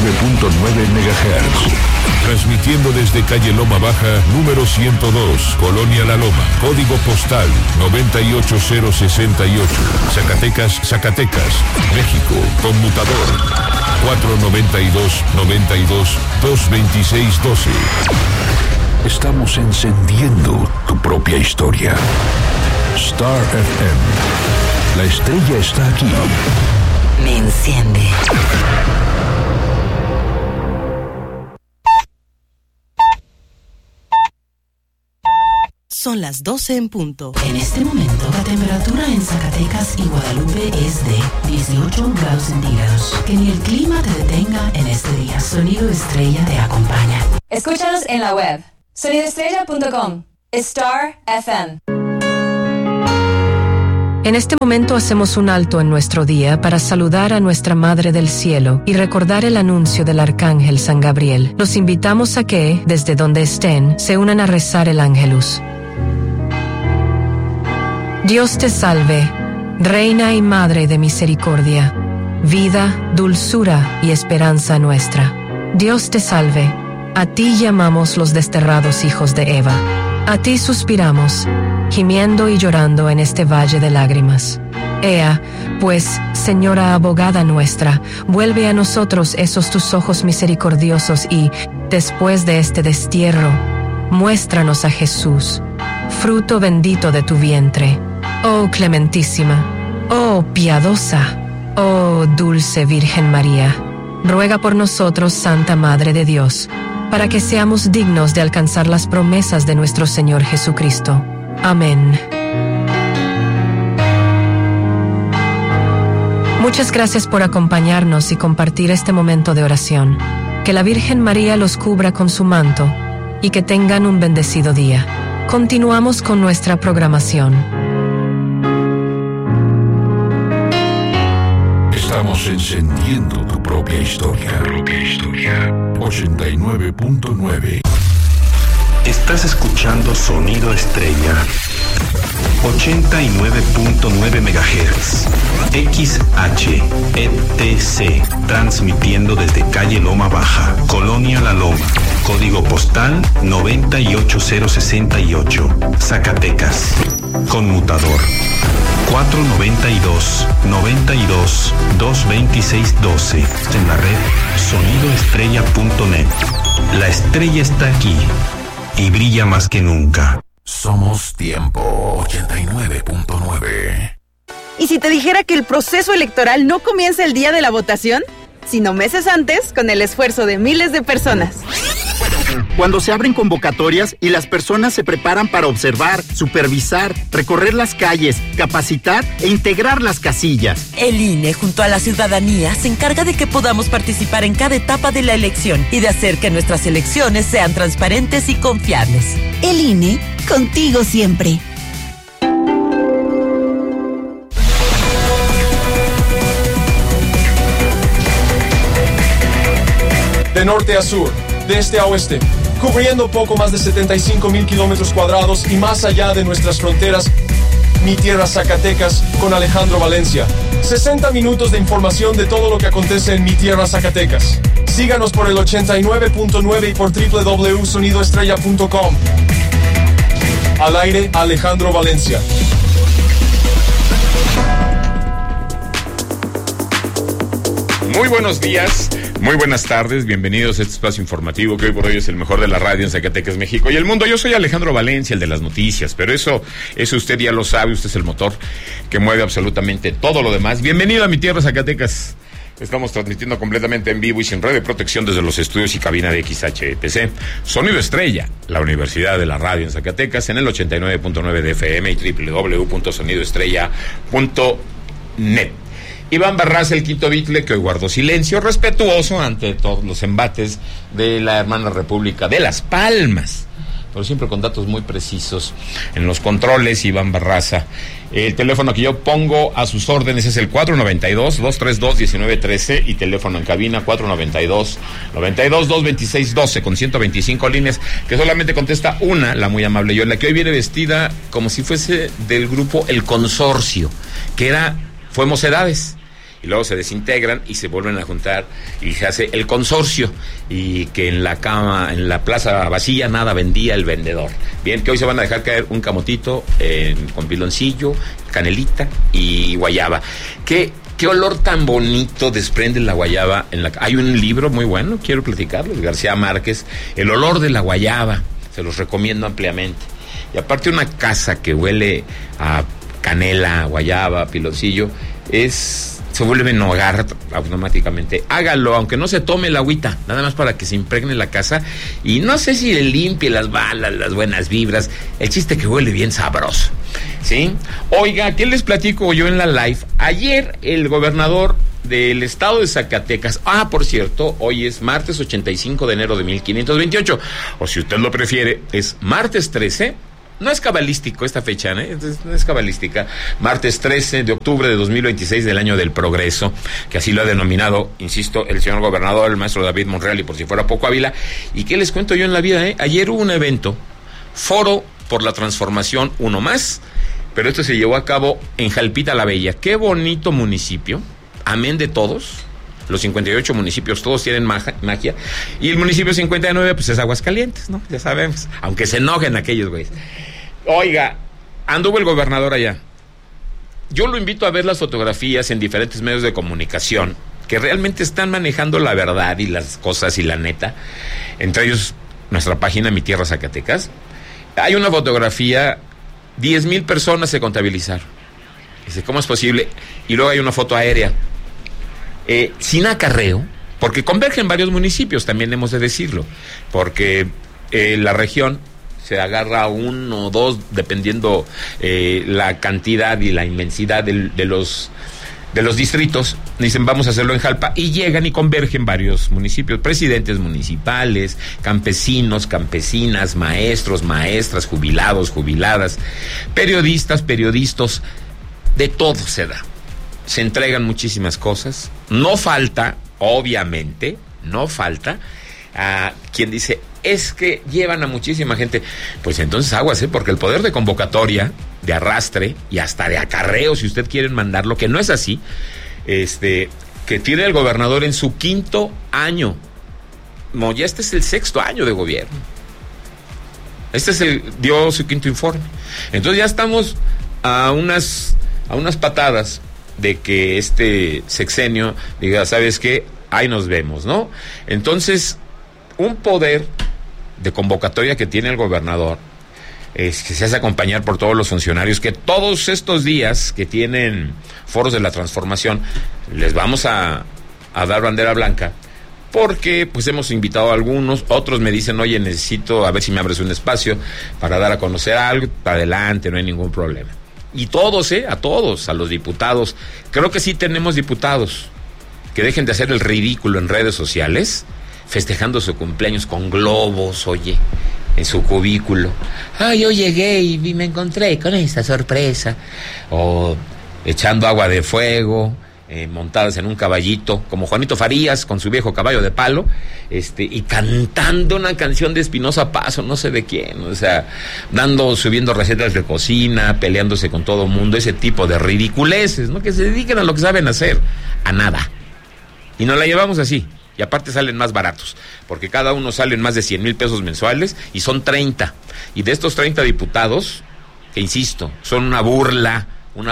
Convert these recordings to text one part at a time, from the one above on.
MHz. Transmitiendo desde calle Loma Baja, número 102, Colonia La Loma. Código postal 98068. Zacatecas, Zacatecas, México. Conmutador 492-92-226-12. Estamos encendiendo tu propia historia. Star FM. La estrella está aquí. Me enciende. Son las 12 en punto. En este momento, la temperatura en Zacatecas y Guadalupe es de 18 grados centígrados. Que ni el clima te detenga en este día. Sonido Estrella te acompaña. Escúchanos en la web. sonidoestrella.com. Star FM. En este momento hacemos un alto en nuestro día para saludar a nuestra Madre del Cielo y recordar el anuncio del Arcángel San Gabriel. Los invitamos a que, desde donde estén, se unan a rezar el Ángelus. Dios te salve, Reina y Madre de misericordia, vida, dulzura y esperanza nuestra. Dios te salve, a ti llamamos los desterrados hijos de Eva. A ti suspiramos, gimiendo y llorando en este valle de lágrimas. Ea, pues, Señora abogada nuestra, vuelve a nosotros esos tus ojos misericordiosos y, después de este destierro, muéstranos a Jesús, fruto bendito de tu vientre. Oh clementísima, oh piadosa, oh dulce Virgen María, ruega por nosotros, Santa Madre de Dios, para que seamos dignos de alcanzar las promesas de nuestro Señor Jesucristo. Amén. Muchas gracias por acompañarnos y compartir este momento de oración. Que la Virgen María los cubra con su manto y que tengan un bendecido día. Continuamos con nuestra programación. Estamos encendiendo tu propia historia. 89.9. Estás escuchando Sonido Estrella. 89.9 MHz. XHETC. Transmitiendo desde calle Loma Baja, Colonia La Loma. Código postal 98068. Zacatecas. Conmutador 492-92-226-12. En la red sonidoestrella.net. La estrella está aquí y brilla más que nunca. Somos Tiempo 89.9. ¿Y si te dijera que el proceso electoral no comienza el día de la votación, sino meses antes, con el esfuerzo de miles de personas? Cuando se abren convocatorias y las personas se preparan para observar, supervisar, recorrer las calles, capacitar e integrar las casillas. El INE, junto a la ciudadanía, se encarga de que podamos participar en cada etapa de la elección y de hacer que nuestras elecciones sean transparentes y confiables. El INE, contigo siempre. De norte a sur, de este a oeste, cubriendo poco más de 75,000 kilómetros cuadrados y más allá de nuestras fronteras, mi tierra Zacatecas con Alejandro Valencia. 60 minutos de información de todo lo que acontece en mi tierra Zacatecas. Síganos por el 89.9 y por www.sonidoestrella.com. Al aire, Alejandro Valencia. Muy buenos días, muy buenas tardes, bienvenidos a este espacio informativo que hoy por hoy es el mejor de la radio en Zacatecas, México y el mundo. Yo soy Alejandro Valencia, el de las noticias, pero eso usted ya lo sabe, usted es el motor que mueve absolutamente todo lo demás. Bienvenido a mi tierra Zacatecas. Estamos transmitiendo completamente en vivo y sin red de protección desde los estudios y cabina de XHETC. Sonido Estrella, la Universidad de la Radio en Zacatecas, en el 89.9 de FM y www.sonidoestrella.net. Iván Barraza, el quinto Bitle, que hoy guardó silencio, respetuoso ante todos los embates de la hermana República de Las Palmas, pero siempre con datos muy precisos en los controles. Iván Barraza. El teléfono que yo pongo a sus órdenes es el 492-232-1913 y teléfono en cabina 492-92-226-12 con 125 líneas, que solamente contesta una, la muy amable Yola, que hoy viene vestida como si fuese del grupo El Consorcio, que fue Mocedades. y luego se desintegran y se vuelven a juntar y se hace el consorcio, y que en la plaza vacía nada vendía el vendedor. Bien, que hoy se van a dejar caer un camotito con piloncillo, canelita y guayaba. ¿Qué olor tan bonito desprende la guayaba? Hay un libro muy bueno, quiero platicarlo, de García Márquez, El olor de la guayaba, se los recomiendo ampliamente. Y aparte, una casa que huele a canela, guayaba, piloncillo, se vuelve en hogar automáticamente. Hágalo, aunque no se tome el agüita, nada más para que se impregne la casa, y no sé si le limpie las balas, las buenas vibras, el chiste que huele bien sabroso, ¿sí? Oiga, ¿qué les platico yo en la live? Ayer el gobernador del estado de Zacatecas, por cierto, hoy es martes 85 de enero de 1528, o si usted lo prefiere, es martes 13. No es cabalístico esta fecha, no es cabalística. Martes 13 de octubre de 2026 del año del progreso, que así lo ha denominado, insisto, el señor gobernador, el maestro David Monreal, y por si fuera poco Ávila. ¿Y qué les cuento yo en la vida? Ayer hubo un evento, Foro por la Transformación, uno más, pero esto se llevó a cabo en Jalpita la Bella. Qué bonito municipio, amén de todos. Los 58 municipios, todos tienen magia. Y el municipio 59, pues es Aguascalientes, ¿no? Ya sabemos. Aunque se enojen aquellos güeyes. Oiga, anduvo el gobernador allá. Yo lo invito a ver las fotografías en diferentes medios de comunicación que realmente están manejando la verdad y las cosas y la neta. Entre ellos, nuestra página Mi Tierra Zacatecas. Hay una fotografía, 10,000 personas se contabilizaron. Dice, ¿cómo es posible? Y luego hay una foto aérea. Sin acarreo, porque convergen varios municipios, también hemos de decirlo, porque la región se agarra uno o dos, dependiendo la cantidad y la inmensidad de los distritos. Dicen, vamos a hacerlo en Jalpa, y llegan y convergen varios municipios, presidentes municipales, campesinos, campesinas, maestros, maestras, jubilados, jubiladas, periodistas, de todo se da. Se entregan muchísimas cosas. No falta, obviamente, a quien dice, es que llevan a muchísima gente. Pues entonces aguas, porque el poder de convocatoria, de arrastre y hasta de acarreo, si usted quiere mandarlo, que no es así, que tiene el gobernador en su 5º año. No, ya este es el 6º año de gobierno. Dio su 5º informe. Entonces ya estamos a unas patadas de que este sexenio diga, ¿sabes qué? Ahí nos vemos, ¿no? Entonces, un poder de convocatoria que tiene el gobernador es que se hace acompañar por todos los funcionarios, que todos estos días que tienen foros de la transformación les vamos a dar bandera blanca, porque pues hemos invitado a algunos, otros me dicen, oye, necesito a ver si me abres un espacio para dar a conocer algo, para adelante, no hay ningún problema. Y todos, a todos, a los diputados, creo que sí tenemos diputados que dejen de hacer el ridículo en redes sociales, festejando su cumpleaños con globos, oye, en su cubículo. Yo llegué y me encontré con esta sorpresa. O echando agua de fuego, montadas en un caballito, como Juanito Farías con su viejo caballo de palo, y cantando una canción de Espinosa Paz, no sé de quién, o sea, subiendo recetas de cocina, peleándose con todo mundo, ese tipo de ridiculeces, ¿no? Que se dediquen a lo que saben hacer, a nada. Y nos la llevamos así, y aparte salen más baratos, porque cada uno sale en más de 100,000 pesos mensuales, y son 30. Y de estos 30 diputados, que insisto, son una burla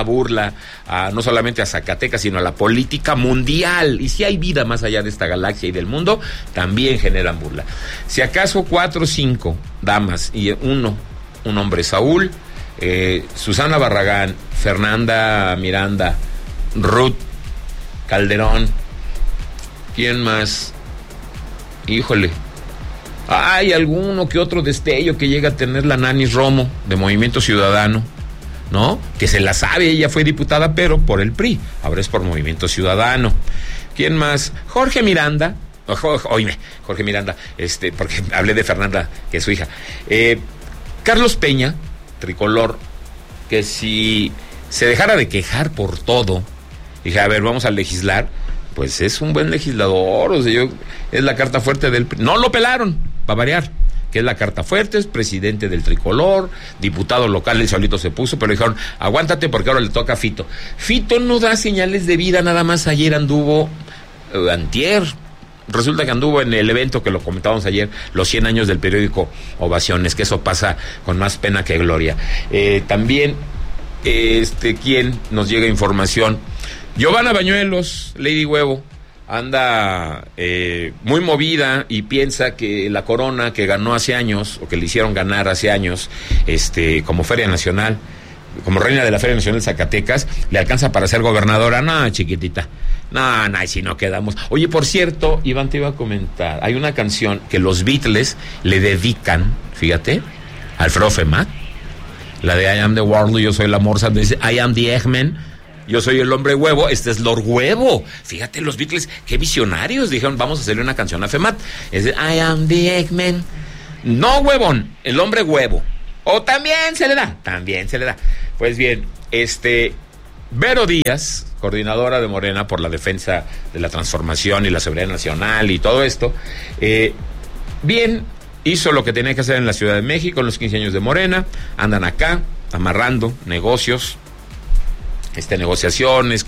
no solamente a Zacatecas, sino a la política mundial. Y si hay vida más allá de esta galaxia y del mundo, también generan burla. Si acaso 4 o 5 damas y un hombre, Saúl, Susana Barragán, Fernanda Miranda, Ruth Calderón, ¿quién más? Híjole, hay alguno que otro destello que llega a tener la Nanis Romo de Movimiento Ciudadano, ¿no? Que se la sabe, ella fue diputada, pero por el PRI, ahora es por Movimiento Ciudadano. ¿Quién más? Jorge Miranda, Jorge Miranda, porque hablé de Fernanda, que es su hija. Carlos Peña, tricolor, que si se dejara de quejar por todo, dije, a ver, vamos a legislar, pues es un buen legislador, o sea, es la carta fuerte del PRI. No lo pelaron, para variar, que es la carta fuerte, es presidente del Tricolor, diputado local, él solito se puso, pero dijeron, aguántate porque ahora le toca a Fito. Fito no da señales de vida, nada más ayer anduvo, antier, resulta que anduvo en el evento que lo comentábamos ayer, los 100 años del periódico Ovaciones, que eso pasa con más pena que gloria. También, ¿quién nos llega información? Giovanna Bañuelos, Lady Huevo, anda muy movida y piensa que la corona que ganó hace años, o que le hicieron ganar hace años, como Feria Nacional, como reina de la Feria Nacional de Zacatecas, le alcanza para ser gobernadora. No, chiquitita, no, si no quedamos. Oye, por cierto, Iván, te iba a comentar, hay una canción que los Beatles le dedican, fíjate, Alfredo Femat, la de I am the world, yo soy la morsa, dice I am the Eggman, yo soy el hombre huevo, este es Lord Huevo. Fíjate, los Beatles, qué visionarios, dijeron, vamos a hacerle una canción a Femat, es de I am the Eggman, no huevón, el hombre huevo. O también se le da. Pues bien, Vero Díaz, coordinadora de Morena por la defensa de la transformación y la seguridad nacional y todo esto, bien, hizo lo que tenía que hacer en la Ciudad de México en los 15 años de Morena, andan acá amarrando negocios, negociaciones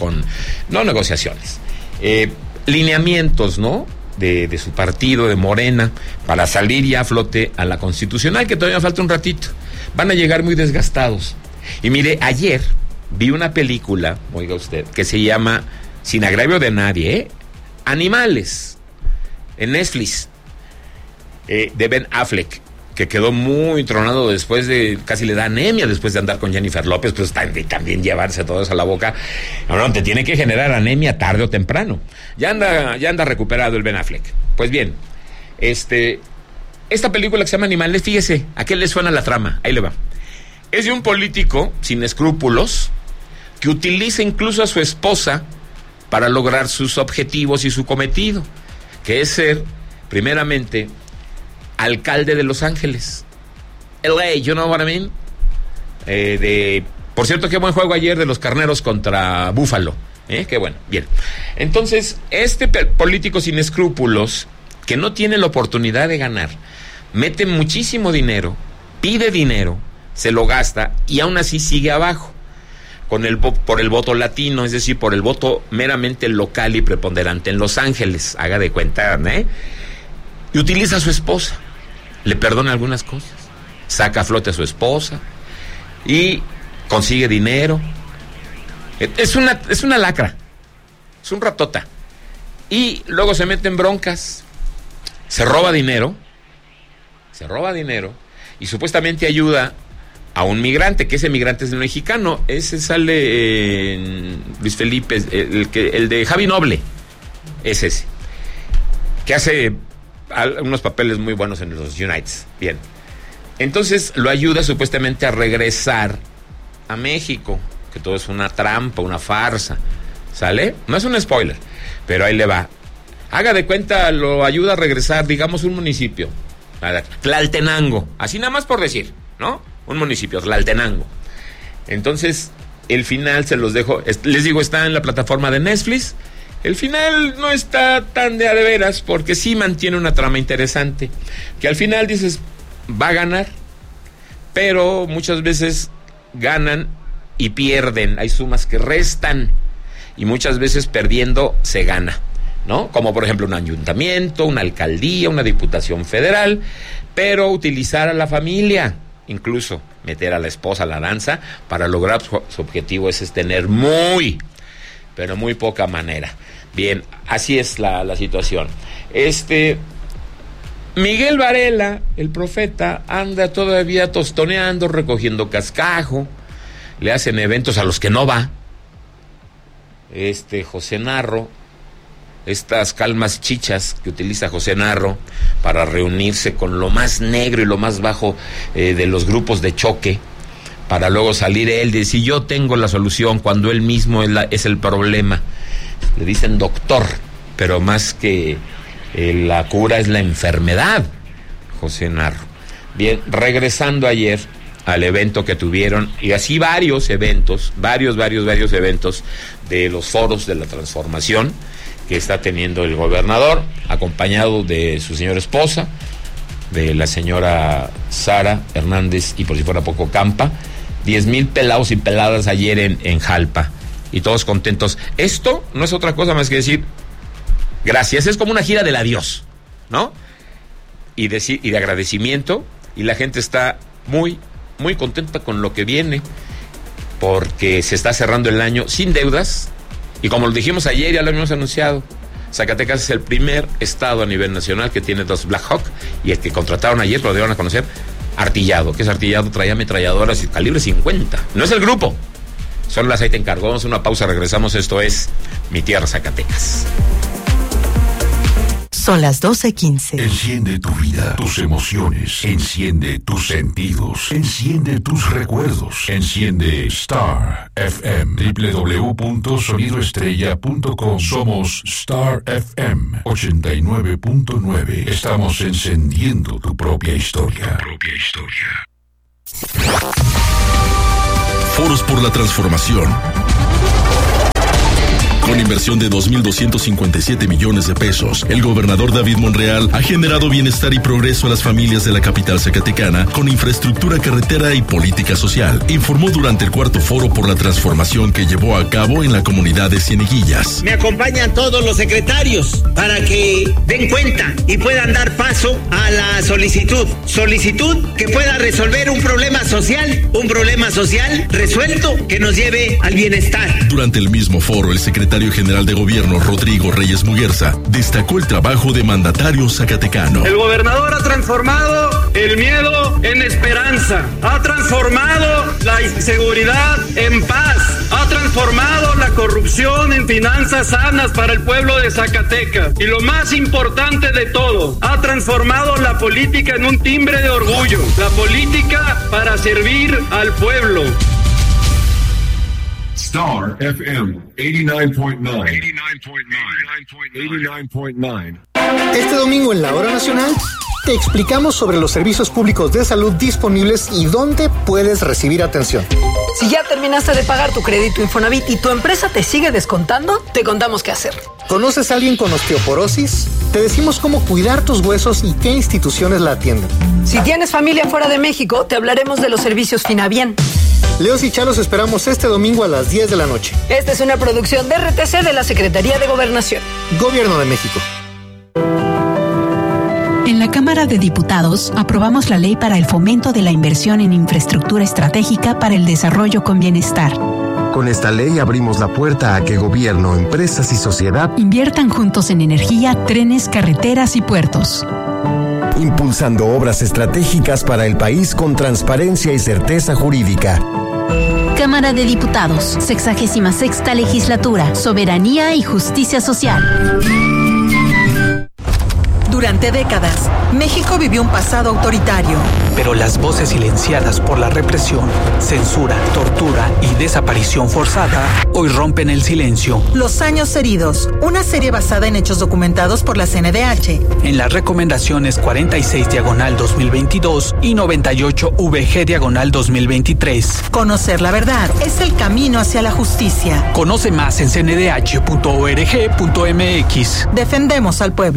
lineamientos, ¿no? De su partido, de Morena, para salir ya a flote a la constitucional, que todavía falta un ratito. Van a llegar muy desgastados. Y mire, ayer vi una película, oiga usted, que se llama, sin agravio de nadie, Animales, en Netflix, de Ben Affleck, que quedó muy tronado después de, casi le da anemia después de andar con Jennifer López, pues también llevarse todo eso a la boca. No, te tiene que generar anemia tarde o temprano. Ya anda recuperado el Ben Affleck. Pues bien, esta película que se llama Animales, fíjese, ¿a qué le suena la trama? Ahí le va. Es de un político sin escrúpulos que utiliza incluso a su esposa para lograr sus objetivos y su cometido, que es ser, primeramente, alcalde de Los Ángeles, LA, you know what I mean? Por cierto, qué buen juego ayer de los Carneros contra Búfalo, qué bueno, bien. Entonces, político sin escrúpulos, que no tiene la oportunidad de ganar, mete muchísimo dinero, pide dinero, se lo gasta y aún así sigue abajo, por el voto latino, es decir, por el voto meramente local y preponderante en Los Ángeles, haga de cuenta, y utiliza a su esposa, le perdona algunas cosas, saca a flote a su esposa y consigue dinero. Es una lacra, es un ratota. Y luego se mete en broncas, se roba dinero y supuestamente ayuda a un migrante, que ese migrante es el mexicano, ese sale en Luis Felipe, el de Javi Noble, es ese, que hace unos papeles muy buenos en los Unites. Bien, entonces lo ayuda supuestamente a regresar a México, que todo es una trampa, una farsa, ¿sale? No es un spoiler, pero ahí le va. Haga de cuenta, lo ayuda a regresar, digamos, un municipio, Tlaltenango, así nada más por decir, ¿no? Un municipio, Tlaltenango. Entonces, el final se los dejo, les digo, está en la plataforma de Netflix. El final no está tan de a de veras, porque sí mantiene una trama interesante, que al final dices, va a ganar, pero muchas veces ganan y pierden, hay sumas que restan, y muchas veces perdiendo se gana, ¿no? Como por ejemplo un ayuntamiento, una alcaldía, una diputación federal, pero utilizar a la familia, incluso meter a la esposa a la danza, para lograr su objetivo es tener pero muy poca manera. Bien, así es la situación. Miguel Varela, el profeta, anda todavía tostoneando, recogiendo cascajo, le hacen eventos a los que no va. José Narro, estas calmas chichas que utiliza José Narro para reunirse con lo más negro y lo más bajo de los grupos de choque, para luego salir él y decir, yo tengo la solución, cuando él mismo es el problema. Le dicen doctor, pero más que la cura es la enfermedad, José Narro. Bien, regresando ayer al evento que tuvieron, y así varios eventos de los foros de la transformación que está teniendo el gobernador, acompañado de su señora esposa, de la señora Sara Hernández y por si fuera poco Campa. 10,000 pelados y peladas ayer en Jalpa y todos contentos. Esto no es otra cosa más que decir gracias, es como una gira del adiós, ¿no? Y de agradecimiento, y la gente está muy, muy contenta con lo que viene, porque se está cerrando el año sin deudas, y como lo dijimos ayer, ya lo habíamos anunciado, Zacatecas es el primer estado a nivel nacional que tiene 2 Black Hawk, y el que contrataron ayer, lo dieron a conocer, Artillado. ¿Qué es Artillado? Traía ametralladoras calibre 50. No es el grupo. Son las ahí te encargó. Vamos a una pausa, regresamos. Esto es Mi Tierra, Zacatecas. Son las 12:15. Enciende tu vida, tus emociones, enciende tus sentidos, enciende tus recuerdos, enciende Star FM, www.sonidoestrella.com. Somos Star FM 89.9. Estamos encendiendo tu propia historia. Foros por la transformación. Con inversión de 2.257 millones de pesos, el gobernador David Monreal ha generado bienestar y progreso a las familias de la capital zacatecana con infraestructura carretera y política social, informó durante el 4º Foro por la Transformación que llevó a cabo en la comunidad de Cieneguillas. Me acompañan todos los secretarios para que den cuenta y puedan dar paso a la solicitud que pueda resolver un problema social resuelto que nos lleve al bienestar. Durante el mismo foro, el secretario general de Gobierno, Rodrigo Reyes Muguerza, destacó el trabajo de mandatario zacatecano. El gobernador ha transformado el miedo en esperanza, ha transformado la inseguridad en paz, ha transformado la corrupción en finanzas sanas para el pueblo de Zacatecas. Y lo más importante de todo, ha transformado la política en un timbre de orgullo, la política para servir al pueblo. Star FM 89.9. Este domingo en la Hora Nacional te explicamos sobre los servicios públicos de salud disponibles y dónde puedes recibir atención. Si ya terminaste de pagar tu crédito Infonavit y tu empresa te sigue descontando, te contamos qué hacer. ¿Conoces a alguien con osteoporosis? Te decimos cómo cuidar tus huesos y qué instituciones la atienden. Si tienes familia fuera de México, te hablaremos de los servicios Finabien. Leos y Chalos esperamos este domingo a las 10 de la noche. Esta es una producción de RTC de la Secretaría de Gobernación. Gobierno de México. En la Cámara de Diputados aprobamos la ley para el fomento de la inversión en infraestructura estratégica para el desarrollo con bienestar. Con esta ley abrimos la puerta a que gobierno, empresas y sociedad inviertan juntos en energía, trenes, carreteras y puertos. Impulsando obras estratégicas para el país con transparencia y certeza jurídica. Cámara de Diputados, 66ª Legislatura, Soberanía y Justicia Social. Durante décadas, México vivió un pasado autoritario. Pero las voces silenciadas por la represión, censura, tortura y desaparición forzada hoy rompen el silencio. Los años heridos, una serie basada en hechos documentados por la CNDH. En las recomendaciones 46/2022 y 98/VG/2023. Conocer la verdad es el camino hacia la justicia. Conoce más en cndh.org.mx. Defendemos al pueblo.